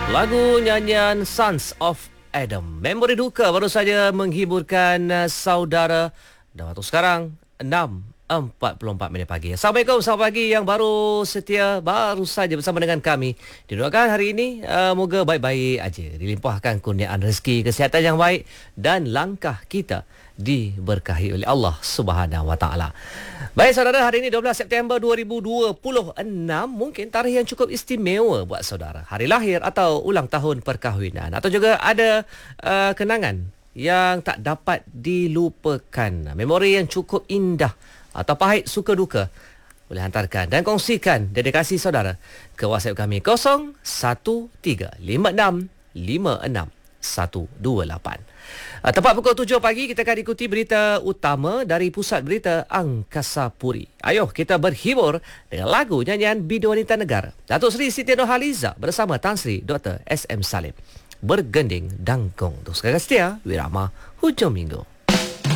Lagu nyanyian Sons of Adam. Memori duka baru saja menghiburkan saudara. Dan waktu sekarang 6.44 pagi. Assalamualaikum, selamat pagi yang baru setia, baru saja bersama dengan kami. Didoakan hari ini moga baik-baik aja, dilimpahkan kurniaan rezeki, kesihatan yang baik dan langkah kita diberkahi oleh Allah Subhanahu Wa Taala. Baik saudara, hari ini 12 September 2026, mungkin tarikh yang cukup istimewa buat saudara. Hari lahir atau ulang tahun perkahwinan, atau juga ada kenangan yang tak dapat dilupakan, memori yang cukup indah atau pahit suka duka. Boleh hantarkan dan kongsikan dedikasi saudara ke WhatsApp kami 01135656128. Tepat pukul 7 pagi kita akan ikuti berita utama dari Pusat Berita Angkasa Puri. Ayo kita berhibur dengan lagu nyanyian Bidu Wanita Negara Datuk Seri Siti Nurhaliza bersama Tan Sri Dr. S.M. Salim. Bergending Dangkong. Untuk sekarang setia, Wirama Hujung Minggu.